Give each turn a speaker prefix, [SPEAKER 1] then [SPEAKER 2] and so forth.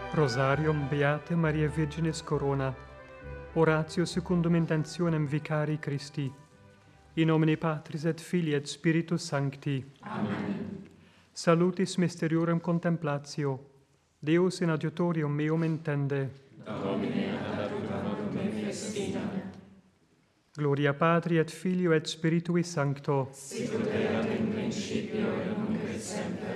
[SPEAKER 1] Rosarium Beate Maria Virginis Corona, oratio secundum intentionem vicari Christi, in nomine Patris et Filii et Spiritus Sancti.
[SPEAKER 2] Amen.
[SPEAKER 1] Salutis mysteriorem contemplatio, Deus in adiutorium meum intende.
[SPEAKER 2] Domine ad adjuvantum me festina.
[SPEAKER 1] Gloria Patri et Filio et Spiritui Sancto.
[SPEAKER 2] Sicut erat in principio et nunc et semper